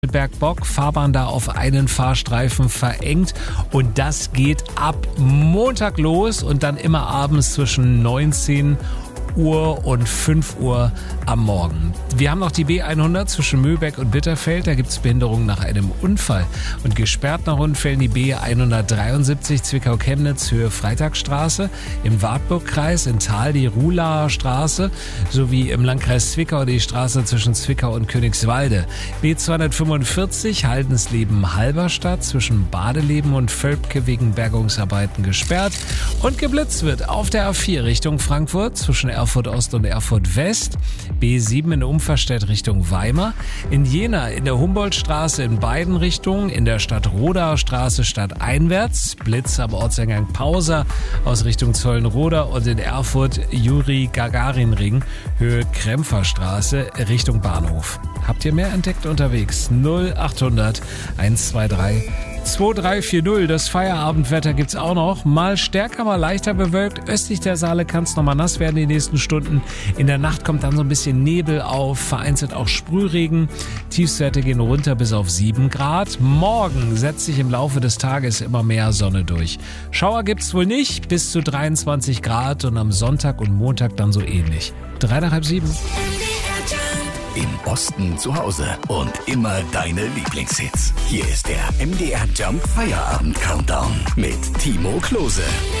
Bergbock, Fahrbahn da auf einen Fahrstreifen verengt und das geht ab Montag los und dann immer abends zwischen 19 Uhr und 5 Uhr am Morgen. Wir haben noch die B100 zwischen Möbeck und Bitterfeld, da gibt es Behinderungen nach einem Unfall und gesperrt nach Unfällen die B173 Zwickau-Chemnitz Höhe Freitagsstraße, im Wartburgkreis in Thal die Ruhlaer Straße sowie im Landkreis Zwickau die Straße zwischen Zwickau und Königswalde. B245 Haldensleben-Halberstadt zwischen Badeleben und Völpke wegen Bergungsarbeiten gesperrt und geblitzt wird auf der A4 Richtung Frankfurt zwischen Erfurt Ost und Erfurt West, B7 in Umverstedt Richtung Weimar, in Jena in der Humboldtstraße in beiden Richtungen, in der Stadt Rodaer Straße stadteinwärts, Blitz am Ortseingang Pauser aus Richtung Zollenroda und in Erfurt Juri-Gagarin-Ring, Höhe Krempferstraße Richtung Bahnhof. Habt ihr mehr entdeckt unterwegs? 0800 123 2340. Das Feierabendwetter gibt's auch noch. Mal stärker, mal leichter bewölkt. Östlich der Saale kann es nochmal nass werden die nächsten Stunden. In der Nacht kommt dann so ein bisschen Nebel auf, vereinzelt auch Sprühregen. Tiefstwerte gehen runter bis auf 7 Grad. Morgen setzt sich im Laufe des Tages immer mehr Sonne durch. Schauer gibt's wohl nicht, bis zu 23 Grad und am Sonntag und Montag dann so ähnlich. 3 nach halb 7. Im Osten zu Hause und immer deine Lieblingshits. Hier ist der MDR Jump Feierabend Countdown mit Timo Klose.